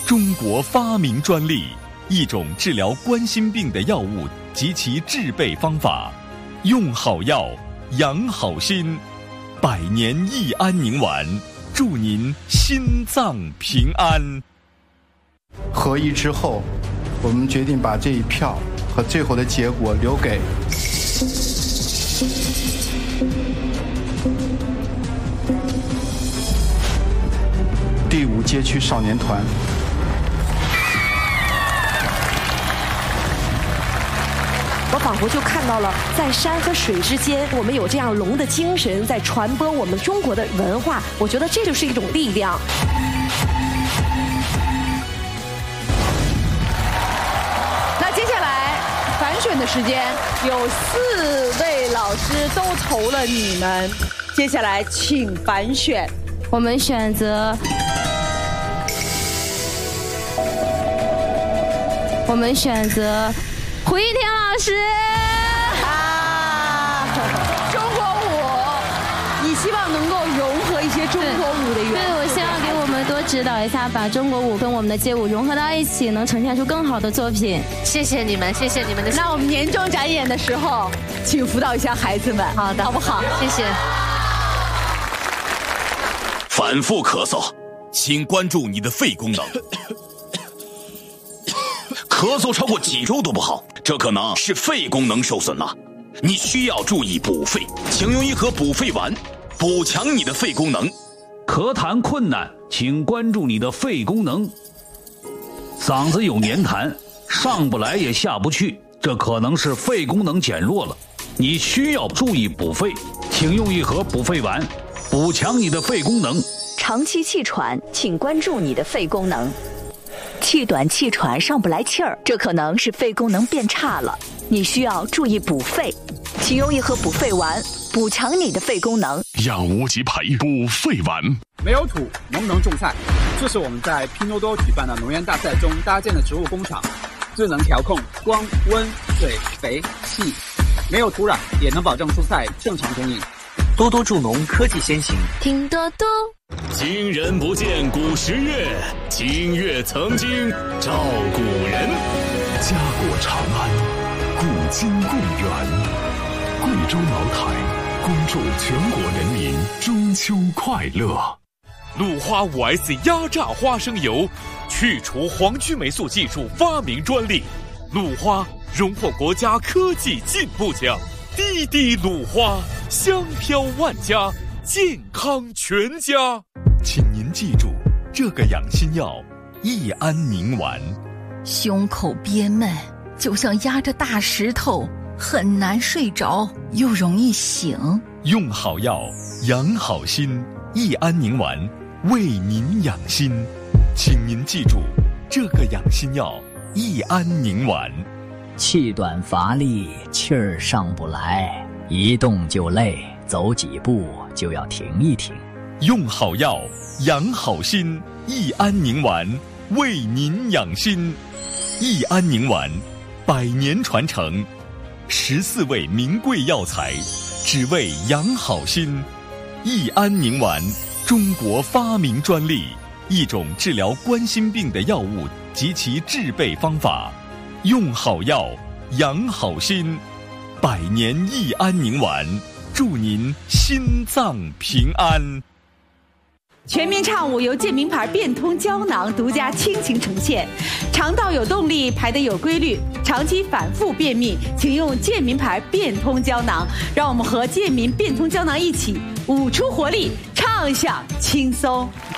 中国发明专利，一种治疗冠心病的药物及其制备方法。用好药，养好心。百年益安宁丸，祝您心脏平安。 合一之后，我们决定把这一票和最后的结果留给第5街区少年团。 我仿佛就看到了，在山和水之间，我们有这样龙的精神在传播我们中国的文化。我觉得这就是一种力量。 那接下来反选的时间，有4位老师都投了你们，接下来请反选。 我们选择胡一天老师啊！中国舞，你希望能够融合一些中国舞的元素。 对，我希望给我们多指导一下，把中国舞跟我们的街舞融合到一起，能呈现出更好的作品。 谢谢你们，谢谢你们的。 那我们年终展演的时候，请辅导一下孩子们。 好的， 好不好？ 谢谢。 反复咳嗽，请关注你的肺功能。咳嗽超过几周都不好，这可能是肺功能受损了，你需要注意补肺，请用一盒补肺丸，补强你的肺功能。 咳痰困难，请关注你的肺功能。嗓子有黏痰，上不来也下不去，这可能是肺功能减弱了，你需要注意补肺，请用一盒补肺丸，补强你的肺功能。 长期气喘，请关注你的肺功能。气短气喘上不来气儿，这可能是肺功能变差了，你需要注意补肺，请用一盒补肺丸，补强你的肺功能。 养无极培补肺丸。 没有土能不能种菜？这是我们在拼多多举办的农园大赛中搭建的植物工厂，智能调控光、温、水、肥、气，没有土壤也能保证蔬菜正常供应。 多多助农，科技先行。 听多多。 今人不见古时月，今月曾经照古人。 家国长安，古今共源。贵州茅台恭祝全国人民中秋快乐。 鲁花5S 压榨花生油，去除黄曲霉素技术发明专利，鲁花荣获国家科技进步奖。滴滴鲁花，香飘万家，健康全家。请您记住这个养心药益安宁丸。 胸口憋闷，就像压着大石头，很难睡着，又容易醒。 用好药，养好心，益安宁丸为您养心。请您记住这个养心药益安宁丸。 气短乏力，气儿上不来，一动就累，走几步就要停一停。 用好药，养好心，益安宁丸为您养心。益安宁丸100年传承，14味名贵药材，只为养好心。益安宁丸，中国发明专利，一种治疗冠心病的药物及其制备方法。用好药，养好心。100年益安宁丸，祝您心脏平安。 全民畅舞由健明牌变通胶囊独家倾情呈现，肠道有动力，排得有规律，长期反复便秘，请用健明牌变通胶囊。让我们和健明变通胶囊一起舞出活力，畅享轻松。